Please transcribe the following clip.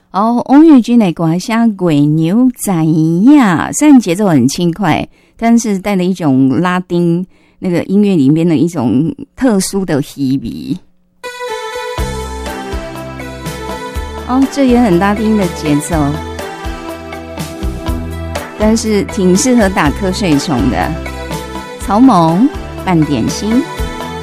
翁玉君的歌声鬼牛仔呀，虽然节奏很轻快，但是带了一种拉丁那个音乐里面的一种特殊的气味。这也很拉丁的节奏，但是挺适合打瞌睡虫的。草蜢伴点心。